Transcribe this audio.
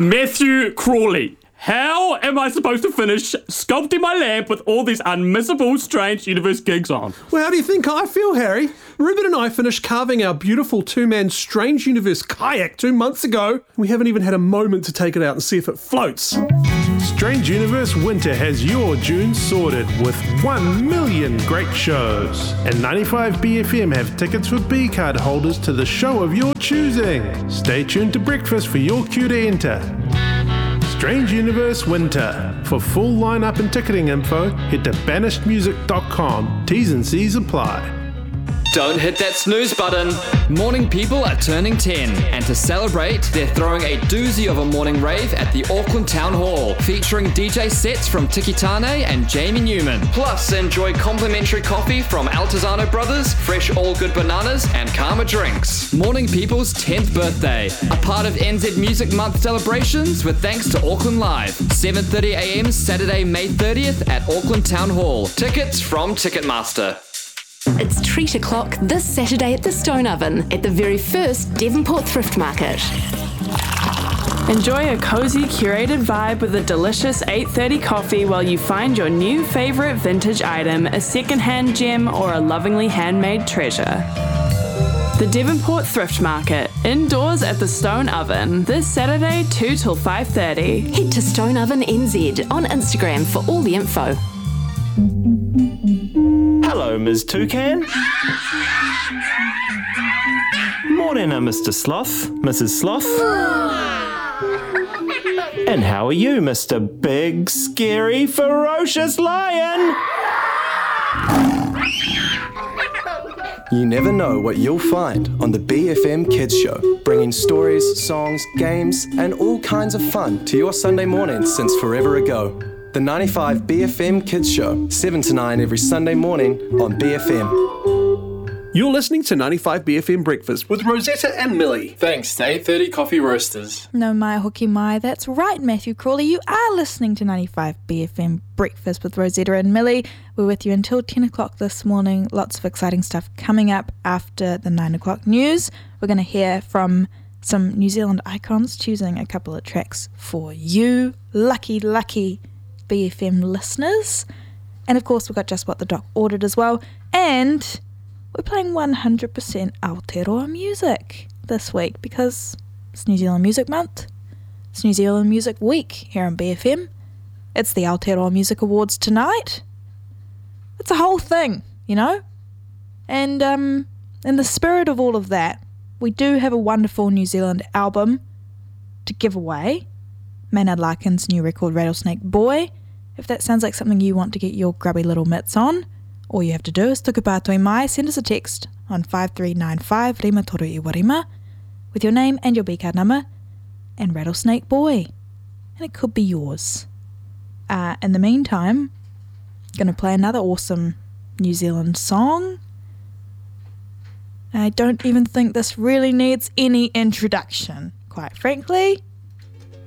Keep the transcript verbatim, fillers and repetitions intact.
Matthew Crawley. How am I supposed to finish sculpting my lamp with all these unmissable Strange Universe gigs on? Well, how do you think I feel, Harry? Ruben and I finished carving our beautiful two-man Strange Universe kayak two months ago. We haven't even had a moment to take it out and see if it floats. Strange Universe Winter has your June sorted with one million great shows. And ninety-five B F M have tickets for B-card holders to the show of your choosing. Stay tuned to breakfast for your cue to enter. Strange Universe Winter. For full lineup and ticketing info, head to banished music dot com. T's and C's apply. Don't hit that snooze button. Morning people are turning ten, and to celebrate, they're throwing a doozy of a morning rave at the Auckland Town Hall, featuring D J sets from Tiki Tane and Jamie Newman. Plus, enjoy complimentary coffee from Altazano Brothers, fresh all good bananas, and Karma drinks. Morning people's tenth birthday, a part of N Z Music Month celebrations with thanks to Auckland Live. seven thirty a.m. Saturday, May thirtieth at Auckland Town Hall. Tickets from Ticketmaster. It's treat o'clock this Saturday at the Stone Oven at the very first Devonport Thrift Market. Enjoy a cozy, curated vibe with a delicious eight thirty coffee while you find your new favourite vintage item, a second-hand gem or a lovingly handmade treasure. The Devonport Thrift Market, indoors at the Stone Oven, this Saturday two till five thirty. Head to Stone Oven N Z on Instagram for all the info. Hello, Miz Toucan. Morning, uh, Mister Sloth, Missus Sloth. And how are you, Mister Big, Scary, Ferocious Lion? You never know what you'll find on the B F M Kids Show, bringing stories, songs, games, and all kinds of fun to your Sunday morning since forever ago. The ninety-five B F M Kids Show, seven to nine every Sunday morning on B F M. You're listening to ninety-five B F M Breakfast with Rosetta and Millie. Thanks to eight thirty Coffee Roasters. No mai hoki mai, that's right, Matthew Crawley. You are listening to ninety-five B F M Breakfast with Rosetta and Millie. We're with you until ten o'clock this morning. Lots of exciting stuff coming up after the nine o'clock news. We're going to hear from some New Zealand icons choosing a couple of tracks for you. Lucky, lucky B F M listeners. And of course we've got Just What the Doc ordered as well, and we're playing one hundred percent Aotearoa music this week because it's New Zealand Music Month, it's New Zealand Music Week here on B F M, it's the Aotearoa Music Awards tonight. It's a whole thing, you know, and um, in the spirit of all of that, we do have a wonderful New Zealand album to give away. Maynard Larkin's new record, Rattlesnake Boy. If that sounds like something you want to get your grubby little mitts on, all you have to do is tukupātoi mai, send us a text on five three nine five, rima toru iwa rima, with your name and your B-card number, and Rattlesnake Boy. And it could be yours. Uh, in the meantime, going to play another awesome New Zealand song. I don't even think this really needs any introduction, quite frankly.